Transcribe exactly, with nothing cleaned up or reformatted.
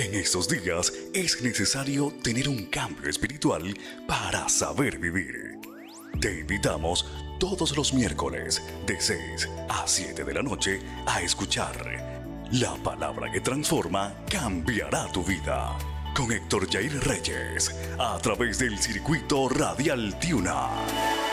En estos días es necesario tener un cambio espiritual para saber vivir. Te invitamos todos los miércoles de seis a siete de la noche a escuchar La Palabra que Transforma Cambiará tu Vida con Héctor Jair Reyes a través del Circuito Radial Tiuna.